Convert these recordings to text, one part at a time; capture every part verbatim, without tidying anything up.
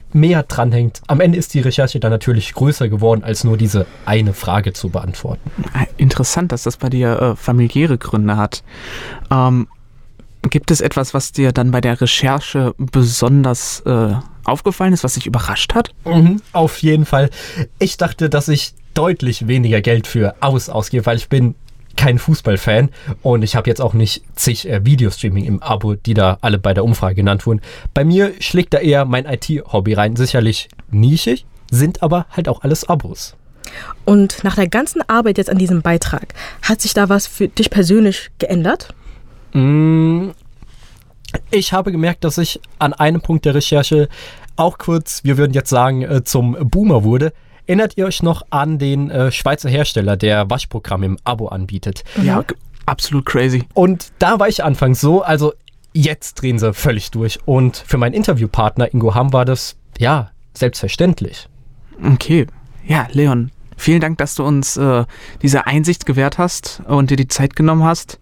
mehr dranhängt. Am Ende ist die Recherche dann natürlich größer geworden, als nur diese eine Frage zu beantworten. Interessant, dass das bei dir äh, familiäre Gründe hat. Ähm, gibt es etwas, was dir dann bei der Recherche besonders äh, aufgefallen ist, was dich überrascht hat? Mhm, auf jeden Fall. Ich dachte, dass ich deutlich weniger Geld für Abos ausgebe, weil ich bin kein Fußballfan und ich habe jetzt auch nicht zig äh, Videostreaming im Abo, die da alle bei der Umfrage genannt wurden. Bei mir schlägt da eher mein I T-Hobby rein. Sicherlich nischig, sind aber halt auch alles Abos. Und nach der ganzen Arbeit jetzt an diesem Beitrag, hat sich da was für dich persönlich geändert? Mm, ich habe gemerkt, dass ich an einem Punkt der Recherche auch kurz, wir würden jetzt sagen, äh, zum Boomer wurde. Erinnert ihr euch noch an den äh, Schweizer Hersteller, der Waschprogramm im Abo anbietet? Ja, g- absolut crazy. Und da war ich anfangs so, also jetzt drehen sie völlig durch. Und für meinen Interviewpartner Ingo Hamm war das, ja, selbstverständlich. Okay, ja, Leon, vielen Dank, dass du uns äh, diese Einsicht gewährt hast und dir die Zeit genommen hast.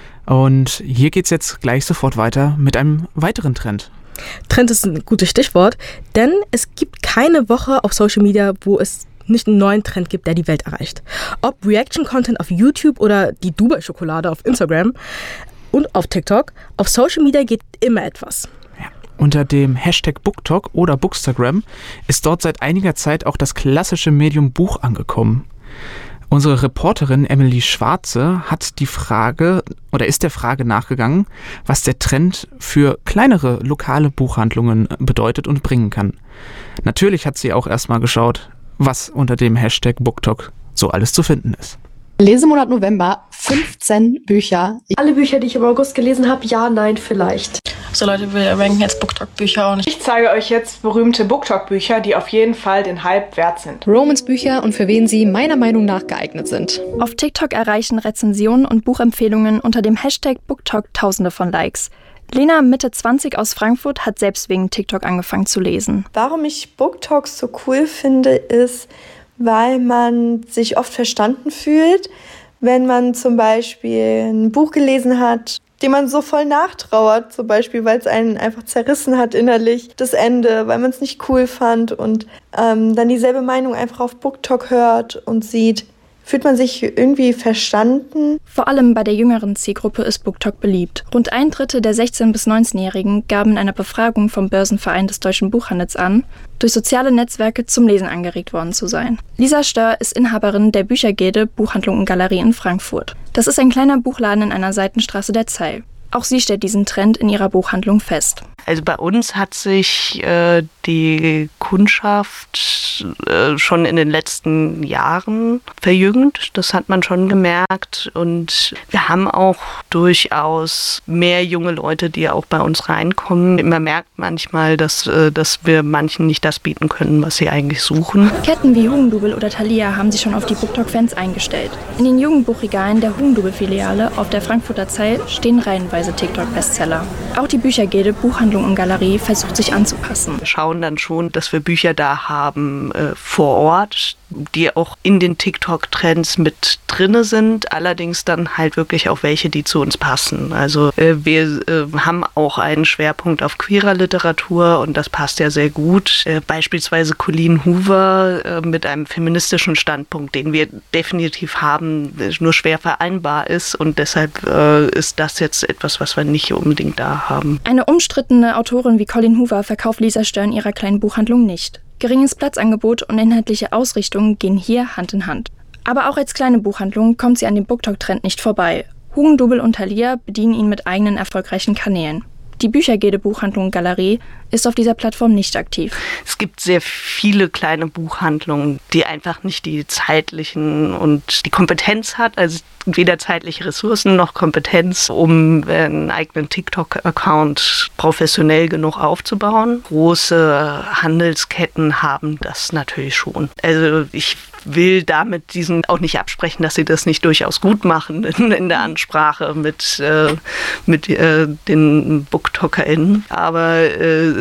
Und hier geht's jetzt gleich sofort weiter mit einem weiteren Trend. Trend ist ein gutes Stichwort, denn es gibt keine Woche auf Social Media, wo es nicht einen neuen Trend gibt, der die Welt erreicht. Ob Reaction-Content auf YouTube oder die Dubai-Schokolade auf Instagram und auf TikTok, auf Social Media geht immer etwas. Ja. Unter dem Hashtag BookTok oder Bookstagram ist dort seit einiger Zeit auch das klassische Medium Buch angekommen. Unsere Reporterin Emily Schwarze hat die Frage oder ist der Frage nachgegangen, was der Trend für kleinere lokale Buchhandlungen bedeutet und bringen kann. Natürlich hat sie auch erstmal geschaut, was unter dem Hashtag BookTok so alles zu finden ist. Lesemonat November, fünfzehn Bücher. Alle Bücher, die ich im August gelesen habe, ja, nein, vielleicht. So Leute, wir ranken jetzt BookTok-Bücher und ich zeige euch jetzt berühmte BookTok-Bücher, die auf jeden Fall den Hype wert sind. Romance-Bücher und für wen sie meiner Meinung nach geeignet sind. Auf TikTok erreichen Rezensionen und Buchempfehlungen unter dem Hashtag BookTok tausende von Likes. Lena, Mitte zwanzig aus Frankfurt, hat selbst wegen TikTok angefangen zu lesen. Warum ich BookToks so cool finde, ist, weil man sich oft verstanden fühlt, wenn man zum Beispiel ein Buch gelesen hat, dem man so voll nachtrauert, zum Beispiel, weil es einen einfach zerrissen hat innerlich, das Ende, weil man es nicht cool fand und ähm, dann dieselbe Meinung einfach auf BookTok hört und sieht, fühlt man sich irgendwie verstanden. Vor allem bei der jüngeren Zielgruppe ist BookTok beliebt. Rund ein Drittel der sechzehn- bis neunzehnjährigen gaben in einer Befragung vom Börsenverein des Deutschen Buchhandels an, durch soziale Netzwerke zum Lesen angeregt worden zu sein. Lisa Stör ist Inhaberin der Büchergilde Buchhandlung und Galerie in Frankfurt. Das ist ein kleiner Buchladen in einer Seitenstraße der Zeil. Auch sie stellt diesen Trend in ihrer Buchhandlung fest. Also bei uns hat sich äh, die Kundschaft äh, schon in den letzten Jahren verjüngt. Das hat man schon gemerkt. Und wir haben auch durchaus mehr junge Leute, die auch bei uns reinkommen. Man merkt manchmal, dass, äh, dass wir manchen nicht das bieten können, was sie eigentlich suchen. Ketten wie Hugendubel oder Thalia haben sich schon auf die BookTok-Fans eingestellt. In den Jugendbuchregalen der Hugendubel-Filiale auf der Frankfurter Zeil stehen reihenweise TikTok-Bestseller. Auch die Büchergilde Buchhandlung und Galerie versucht sich anzupassen. Wir schauen dann schon, dass wir Bücher da haben äh, vor Ort, die auch in den TikTok-Trends mit drinne sind, allerdings dann halt wirklich auch welche, die zu uns passen. Also äh, wir äh, haben auch einen Schwerpunkt auf queerer Literatur und das passt ja sehr gut. Äh, beispielsweise Colleen Hoover äh, mit einem feministischen Standpunkt, den wir definitiv haben, nur schwer vereinbar ist und deshalb äh, ist das jetzt etwas, was wir nicht unbedingt da haben. Eine umstrittene Autorin wie Colleen Hoover verkauft Lisa Stör in ihrer kleinen Buchhandlung nicht. Geringes Platzangebot und inhaltliche Ausrichtung gehen hier Hand in Hand. Aber auch als kleine Buchhandlung kommt sie an dem BookTok-Trend nicht vorbei. Hugendubel und Thalia bedienen ihn mit eigenen erfolgreichen Kanälen. Die Büchergilde Buchhandlung und Galerie ist auf dieser Plattform nicht aktiv. Es gibt sehr viele kleine Buchhandlungen, die einfach nicht die zeitlichen und die Kompetenz hat, also weder zeitliche Ressourcen noch Kompetenz, um einen eigenen TikTok-Account professionell genug aufzubauen. Große Handelsketten haben das natürlich schon. Also ich will damit diesen auch nicht absprechen, dass sie das nicht durchaus gut machen in, in der Ansprache mit, äh, mit äh, den BookTokerInnen. Aber äh,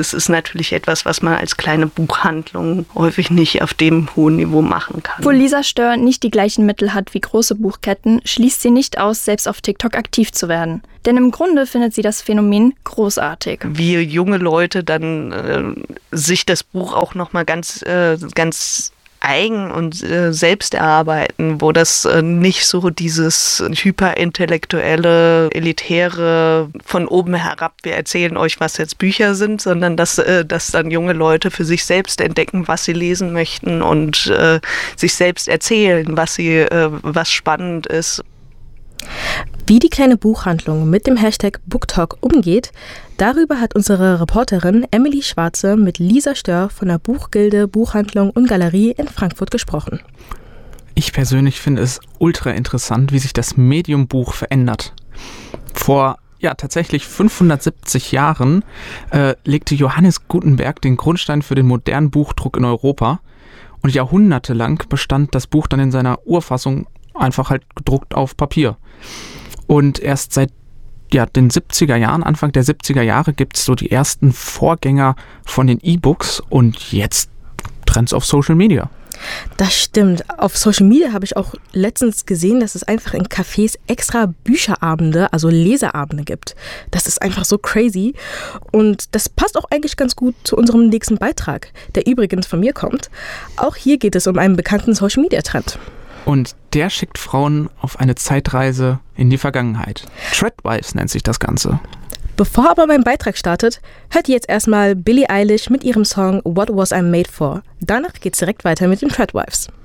das ist natürlich etwas, was man als kleine Buchhandlung häufig nicht auf dem hohen Niveau machen kann. Obwohl Lisa Stör nicht die gleichen Mittel hat wie große Buchketten, schließt sie nicht aus, selbst auf TikTok aktiv zu werden. Denn im Grunde findet sie das Phänomen großartig. Wie junge Leute dann äh, sich das Buch auch nochmal ganz, äh, ganz eigen und äh, selbst erarbeiten, wo das äh, nicht so dieses hyperintellektuelle, elitäre von oben herab, wir erzählen euch, was jetzt Bücher sind, sondern dass, äh, dass dann junge Leute für sich selbst entdecken, was sie lesen möchten und äh, sich selbst erzählen, was sie, äh, was spannend ist. Wie die kleine Buchhandlung mit dem Hashtag BookTok umgeht, darüber hat unsere Reporterin Emily Schwarze mit Lisa Stör von der Buchgilde, Buchhandlung und Galerie in Frankfurt gesprochen. Ich persönlich finde es ultra interessant, wie sich das Medium Buch verändert. Vor ja tatsächlich fünfhundertsiebzig Jahren äh, legte Johannes Gutenberg den Grundstein für den modernen Buchdruck in Europa und jahrhundertelang bestand das Buch dann in seiner Urfassung einfach halt gedruckt auf Papier. Und erst seit ja, den siebziger Jahren, Anfang der siebziger Jahre, gibt es so die ersten Vorgänger von den E-Books und jetzt Trends auf Social Media. Das stimmt. Auf Social Media habe ich auch letztens gesehen, dass es einfach in Cafés extra Bücherabende, also Leseabende gibt. Das ist einfach so crazy. Und das passt auch eigentlich ganz gut zu unserem nächsten Beitrag, der übrigens von mir kommt. Auch hier geht es um einen bekannten Social Media Trend. Und der schickt Frauen auf eine Zeitreise in die Vergangenheit. Threadwives nennt sich das Ganze. Bevor aber mein Beitrag startet, hört ihr jetzt erstmal Billie Eilish mit ihrem Song What Was I Made For. Danach geht's direkt weiter mit den Threadwives.